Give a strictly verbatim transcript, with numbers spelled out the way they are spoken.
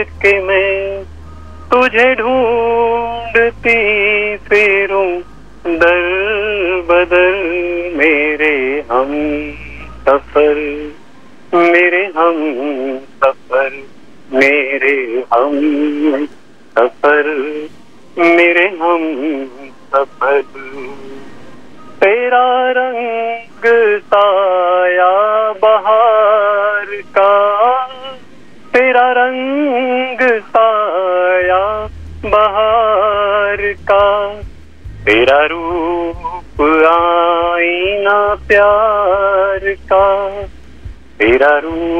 कि मैं तुझे ढूंढती फिरूं दर बदर, मेरे हम सफर, मेरे हम सफर, मेरे हम सफर, मेरे हम सफर। तेरा रंग साया बहार का, तेरा रंग साया बहार का, तेरा रूप आईना प्यार का, तेरा रूप